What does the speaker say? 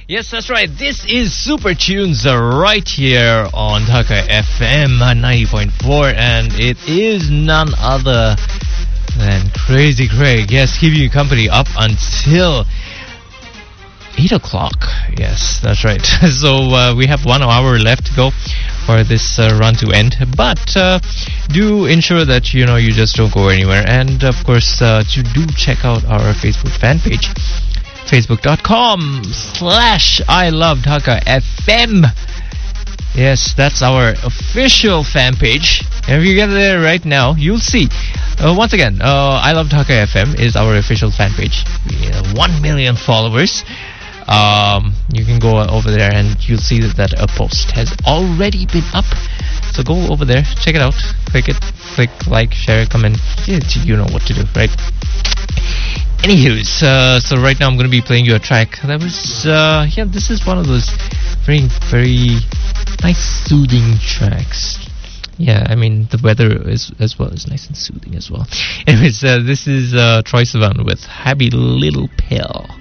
Yes, that's right. This is Super Tunes right here on Dhaka FM 90.4, and it is none other than Crazy Craig. Yes, keeping you company up until 8 o'clock. Yes, that's right. So we have 1 hour left to go for this run to end. But do ensure that, you just don't go anywhere. And, of course, you do check out our Facebook fan page. Facebook.com/I Love Dhaka FM. Yes, that's our official fan page. And if you get there right now, you'll see. Once again, I Love Dhaka FM is our official fan page. We have 1 million followers. You can go over there and you'll see that a post has already been up. So go over there, check it out, click like, share, comment. You know what to do, right? Anywho, so right now I'm going to be playing you a track that was, this is one of those very, very nice, soothing tracks. Yeah, I mean, the weather is as well is nice and soothing as well. Anyways, this is Troye Sivan with Happy Little Pill.